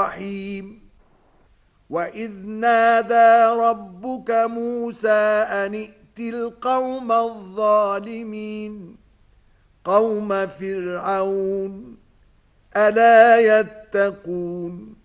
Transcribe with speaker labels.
Speaker 1: الرحيم وإذ نادى ربك موسى أن ائت القوم الظالمين قوم فرعون ألا يتقون